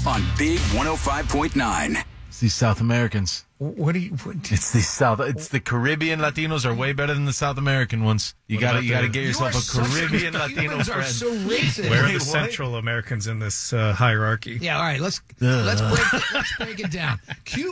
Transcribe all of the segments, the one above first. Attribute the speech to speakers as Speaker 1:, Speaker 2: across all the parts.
Speaker 1: on Big 105.9.
Speaker 2: It's these South Americans.
Speaker 3: It's
Speaker 2: It's the Caribbean Latinos are way better than the South American ones. You got to get yourself a Caribbean Latino
Speaker 3: Cubans
Speaker 2: friend.
Speaker 3: are so racist.
Speaker 4: Where are the
Speaker 2: Wait, what?
Speaker 4: Central Americans in this hierarchy?
Speaker 3: Yeah, all right. Let's break it down.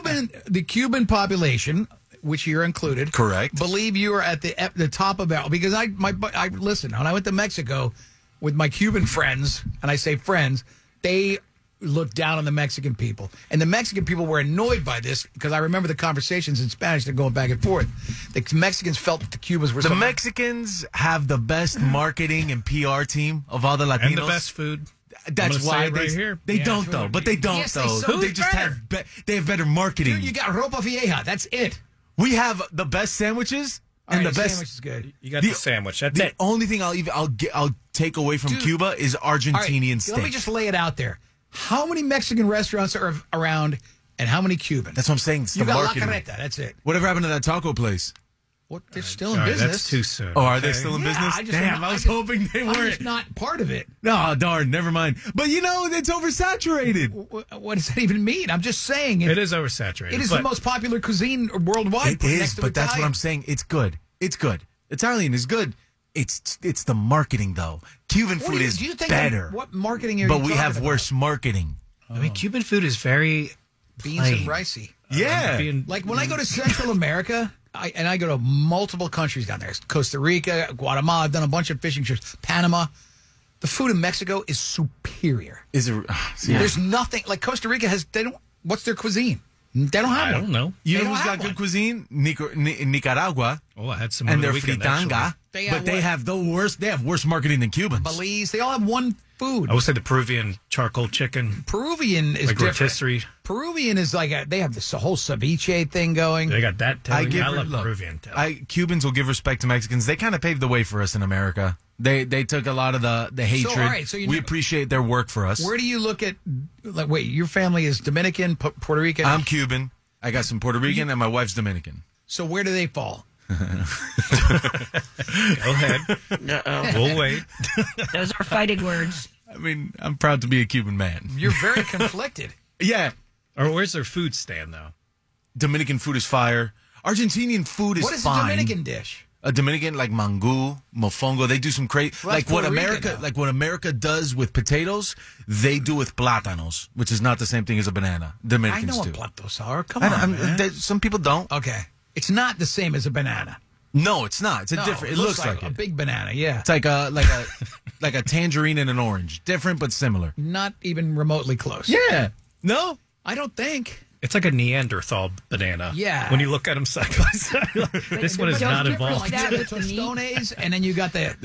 Speaker 3: The Cuban population, which you're included,
Speaker 2: Correct.
Speaker 3: believe you are at the top of it because I listen. When I went to Mexico with my Cuban friends, and I say friends, they looked down on the Mexican people, and the Mexican people were annoyed by this because I remember the conversations in Spanish that going back and forth. The Mexicans felt that the Cubans were
Speaker 2: The Mexicans have the best marketing and PR team of all the Latinos.
Speaker 4: And the best food.
Speaker 2: That's why
Speaker 4: right here.
Speaker 2: they don't though. But they don't
Speaker 3: Yes, they
Speaker 2: though.
Speaker 3: so
Speaker 2: They just
Speaker 3: better.
Speaker 2: have better marketing.
Speaker 3: Dude, you got ropa vieja. That's it.
Speaker 2: We have the best sandwiches
Speaker 3: All
Speaker 2: and
Speaker 3: right,
Speaker 2: the best.
Speaker 3: sandwich is good.
Speaker 4: You got the sandwich. That's
Speaker 2: The
Speaker 4: it.
Speaker 2: only thing I'll take away from
Speaker 3: Dude.
Speaker 2: Cuba is
Speaker 3: All right,
Speaker 2: Argentinian steak.
Speaker 3: let me just lay it out there. How many Mexican restaurants are around, and how many Cuban?
Speaker 2: That's what I'm saying. It's
Speaker 3: You
Speaker 2: the
Speaker 3: got La
Speaker 2: marketing.
Speaker 3: Carreta. That's it.
Speaker 2: Whatever happened to that taco place?
Speaker 3: What? They're still in
Speaker 4: All right,
Speaker 3: business.
Speaker 4: that's too soon.
Speaker 2: Oh, are they
Speaker 4: okay?
Speaker 2: still in
Speaker 3: Yeah,
Speaker 2: business?
Speaker 3: I just-
Speaker 2: Damn, I was hoping they
Speaker 3: I'm
Speaker 2: weren't.
Speaker 3: just not part of it.
Speaker 2: No, darn, never mind. But it's oversaturated.
Speaker 3: What does that even mean? I'm just saying
Speaker 4: It is oversaturated.
Speaker 3: It is
Speaker 4: but
Speaker 3: the most popular cuisine worldwide.
Speaker 2: It
Speaker 3: put
Speaker 2: is,
Speaker 3: next to
Speaker 2: but that's what
Speaker 3: Italian.
Speaker 2: I'm saying. It's good. It's good. Italian is good. It's the marketing though. Cuban
Speaker 3: What
Speaker 2: food
Speaker 3: do you-
Speaker 2: is
Speaker 3: do you think
Speaker 2: better.
Speaker 3: What marketing are you
Speaker 2: But we
Speaker 3: talking
Speaker 2: have
Speaker 3: about?
Speaker 2: worse marketing.
Speaker 4: I mean, Cuban food is very
Speaker 3: beans and
Speaker 4: plain.
Speaker 3: ricey.
Speaker 2: Yeah.
Speaker 4: Being-
Speaker 3: Like when I go to Central America, I go to multiple countries down there. Costa Rica, Guatemala. I've done a bunch of fishing trips. Panama. The food in Mexico is superior.
Speaker 2: Is it?
Speaker 3: There's nothing like Costa Rica has. They don't. What's their cuisine? They don't have
Speaker 4: I
Speaker 3: one.
Speaker 4: don't know.
Speaker 2: You
Speaker 3: They
Speaker 2: know
Speaker 3: don't
Speaker 2: who's
Speaker 3: have
Speaker 2: got good
Speaker 3: one.
Speaker 2: cuisine? Nicaragua.
Speaker 4: Oh, I had some
Speaker 2: And
Speaker 4: over
Speaker 2: their
Speaker 4: the weekend,
Speaker 2: fritanga.
Speaker 4: actually.
Speaker 3: They have
Speaker 2: But they
Speaker 3: what?
Speaker 2: have the worst. They have worse marketing than Cubans.
Speaker 3: Belize. They all have one food.
Speaker 4: I would say the Peruvian charcoal chicken,
Speaker 3: Peruvian is
Speaker 4: like
Speaker 3: different.
Speaker 4: rotisserie.
Speaker 3: Peruvian is they have this whole ceviche thing going.
Speaker 4: They got that.
Speaker 2: I
Speaker 4: I
Speaker 2: give
Speaker 4: love
Speaker 2: look,
Speaker 4: Peruvian. Tell.
Speaker 2: Cubans will give respect to Mexicans. They kind of paved the way for us in America. They took a lot of the hatred.
Speaker 3: all right, so you
Speaker 2: we
Speaker 3: know-
Speaker 2: appreciate their work for us.
Speaker 3: Where do you look at? Like, wait, your family is Dominican, Puerto Rican.
Speaker 2: I'm Cuban. I got some Puerto Rican, and my wife's Dominican.
Speaker 3: So where do they fall?
Speaker 4: Go ahead. We'll wait.
Speaker 5: Those are fighting words.
Speaker 2: I mean, I'm proud to be a Cuban man.
Speaker 3: You're very conflicted.
Speaker 2: Yeah,
Speaker 4: Or where's their food stand though?
Speaker 2: Dominican food is fire. Argentinian food is
Speaker 3: What is
Speaker 2: fine.
Speaker 3: a Dominican dish?
Speaker 2: A Dominican like mango, mofongo. They do some crazy
Speaker 3: Well, that's
Speaker 2: like what
Speaker 3: Puerto Rican,
Speaker 2: America
Speaker 3: though.
Speaker 2: like what America does with potatoes. They do with plátanos, which is not the same thing as a banana.
Speaker 3: I
Speaker 2: Dominicans
Speaker 3: know
Speaker 2: do.
Speaker 3: what platos are. Come
Speaker 2: I
Speaker 3: on,
Speaker 2: don't-
Speaker 3: man.
Speaker 2: some people don't.
Speaker 3: Okay, it's not the same as a banana.
Speaker 2: No, it's not. It's a
Speaker 3: No,
Speaker 2: different. It looks like
Speaker 3: a
Speaker 2: it.
Speaker 3: big banana. Yeah,
Speaker 2: It's like a like a tangerine and an orange. Different but similar.
Speaker 3: not even remotely close.
Speaker 2: Yeah. No.
Speaker 3: I don't think.
Speaker 4: It's like a Neanderthal banana.
Speaker 3: Yeah.
Speaker 4: When you look at them side by side, this one is
Speaker 3: But
Speaker 4: not
Speaker 3: it's different,
Speaker 4: involved.
Speaker 3: Like
Speaker 5: That
Speaker 3: you
Speaker 5: with
Speaker 3: got
Speaker 5: the
Speaker 3: the
Speaker 5: meat.
Speaker 3: tostones, and then you got the